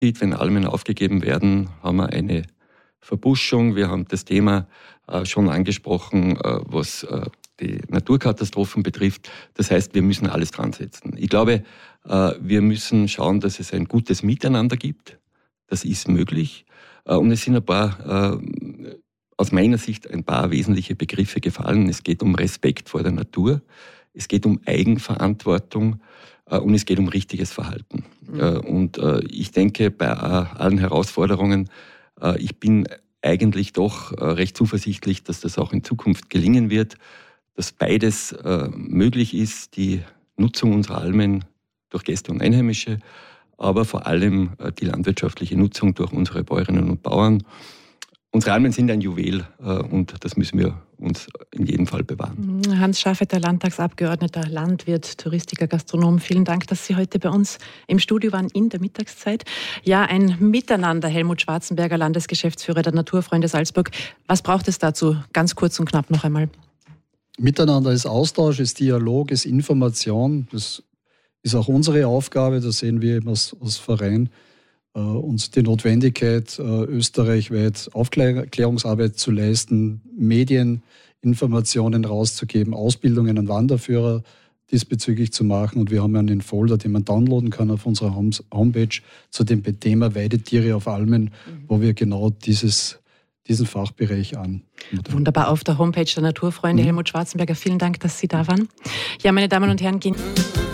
Wenn Almen aufgegeben werden, haben wir eine Verbuschung. Wir haben das Thema schon angesprochen, was die Naturkatastrophen betrifft. Das heißt, wir müssen alles dran setzen. Ich glaube, wir müssen schauen, dass es ein gutes Miteinander gibt. Das ist möglich. Und es sind aus meiner Sicht ein paar wesentliche Begriffe gefallen. Es geht um Respekt vor der Natur, es geht um Eigenverantwortung und es geht um richtiges Verhalten. Und ich denke, bei allen Herausforderungen, ich bin eigentlich doch recht zuversichtlich, dass das auch in Zukunft gelingen wird, dass beides möglich ist, die Nutzung unserer Almen durch Gäste und Einheimische, aber vor allem die landwirtschaftliche Nutzung durch unsere Bäuerinnen und Bauern. Unsere Almen sind ein Juwel und das müssen wir uns in jedem Fall bewahren. Hans Schafeter, Landtagsabgeordneter, Landwirt, Touristiker, Gastronom, vielen Dank, dass Sie heute bei uns im Studio waren in der Mittagszeit. Ja, ein Miteinander, Helmut Schwarzenberger, Landesgeschäftsführer der Naturfreunde Salzburg. Was braucht es dazu? Ganz kurz und knapp noch einmal. Miteinander ist Austausch, ist Dialog, ist Information. Das ist auch unsere Aufgabe, das sehen wir eben als Verein. Und die Notwendigkeit, österreichweit Aufklärungsarbeit zu leisten, Medieninformationen rauszugeben, Ausbildungen an Wanderführer diesbezüglich zu machen. Und wir haben einen Folder, den man downloaden kann auf unserer Homepage zu dem Thema Weidetiere auf Almen, wo wir genau diesen Fachbereich an. Wunderbar, auf der Homepage der Naturfreunde. Helmut Schwarzenberger, vielen Dank, dass Sie da waren. Ja, meine Damen und Herren, gehen